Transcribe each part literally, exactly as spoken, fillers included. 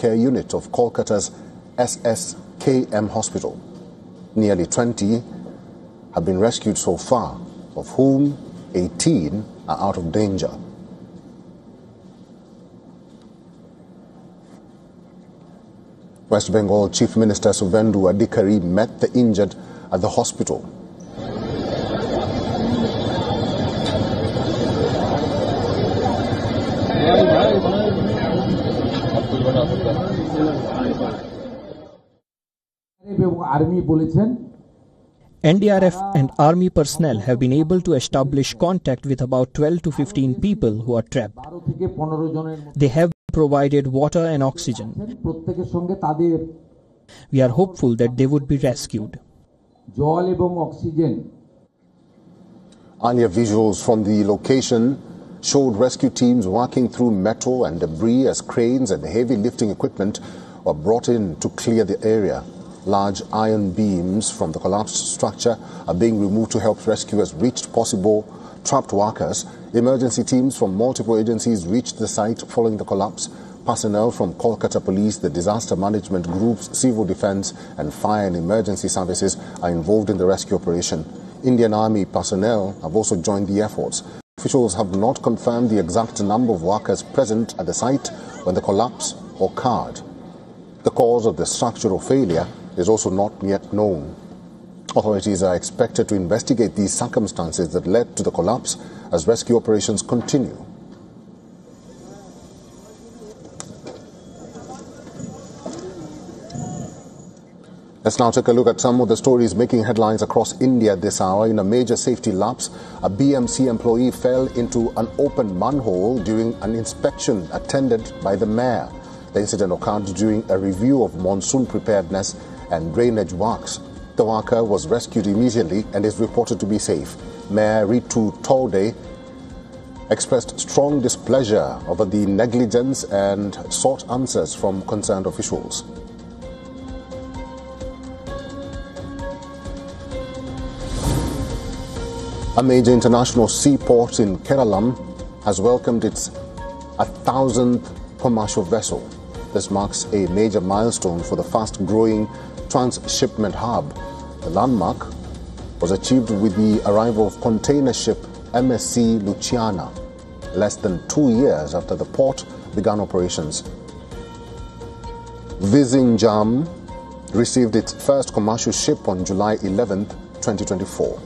care unit of Kolkata's S S K M hospital. Nearly twenty have been rescued so far, of whom eighteen are out of danger. West Bengal Chief Minister Suvendu Adhikari met the injured at the hospital. N D R F and army personnel have been able to establish contact with about twelve to fifteen people who are trapped. They have provided water and oxygen. We are hopeful that they would be rescued. Earlier visuals from the location showed rescue teams working through metal and debris as cranes and heavy lifting equipment were brought in to clear the area. Large iron beams from the collapsed structure are being removed to help rescuers reach possible trapped workers. Emergency teams from multiple agencies reached the site following the collapse. Personnel from Kolkata Police, the disaster management groups, civil defense and fire and emergency services are involved in the rescue operation. Indian Army personnel have also joined the efforts. Officials have not confirmed the exact number of workers present at the site when the collapse occurred. The cause of the structural failure is also not yet known. Authorities are expected to investigate these circumstances that led to the collapse as rescue operations continue. Let's now take a look at some of the stories making headlines across India this hour. In a major safety lapse, a B M C employee fell into an open manhole during an inspection attended by the mayor. The incident occurred during a review of monsoon preparedness and drainage works. The worker was rescued immediately and is reported to be safe. Mayor Ritu Tolde expressed strong displeasure over the negligence and sought answers from concerned officials. A major international seaport in Kerala has welcomed its one thousandth commercial vessel. This marks a major milestone for the fast-growing transshipment hub. The landmark was achieved with the arrival of container ship M S C Luciana, less than two years after the port began operations. Vizhinjam received its first commercial ship on July eleventh, twenty twenty-four.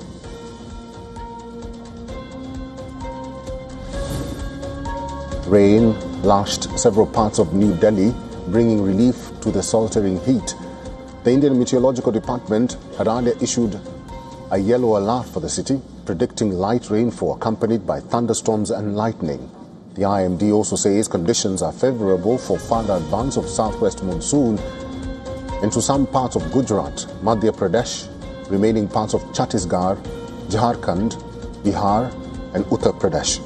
Rain lashed several parts of New Delhi, bringing relief to the sweltering heat. The Indian Meteorological Department had earlier issued a yellow alert for the city, predicting light rainfall accompanied by thunderstorms and lightning. The I M D also says conditions are favorable for further advance of southwest monsoon into some parts of Gujarat, Madhya Pradesh, remaining parts of Chhattisgarh, Jharkhand, Bihar and Uttar Pradesh.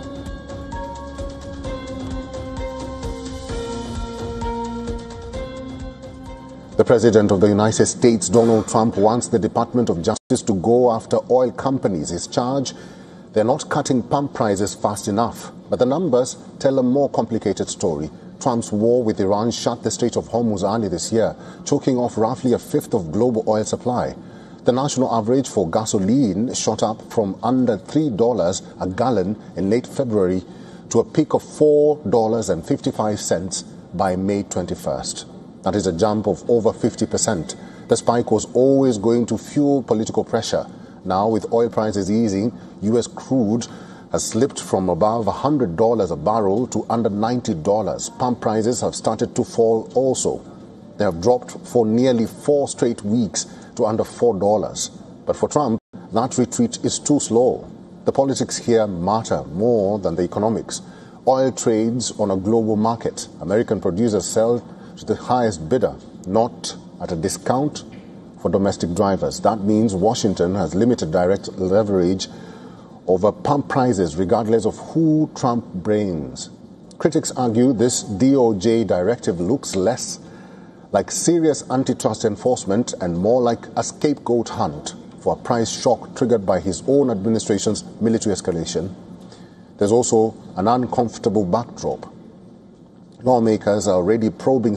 The President of the United States, Donald Trump, wants the Department of Justice to go after oil companies. His charge: they're not cutting pump prices fast enough. But the numbers tell a more complicated story. Trump's war with Iran shut the Strait of Hormuz early this year, choking off roughly a fifth of global oil supply. The national average for gasoline shot up from under three dollars a gallon in late February to a peak of four dollars and fifty-five cents by May twenty-first. That is a jump of over fifty percent. The spike was always going to fuel political pressure. Now, with oil prices easing, U S crude has slipped from above one hundred dollars a barrel to under ninety dollars. Pump prices have started to fall also. They have dropped for nearly four straight weeks to under four dollars. But for Trump, that retreat is too slow. The politics here matter more than the economics. Oil trades on a global market. American producers sell to the highest bidder, not at a discount for domestic drivers. That means Washington has limited direct leverage over pump prices regardless of who Trump brings. Critics argue this D O J directive looks less like serious antitrust enforcement and more like a scapegoat hunt for a price shock triggered by his own administration's military escalation. There's also an uncomfortable backdrop. Lawmakers are already probing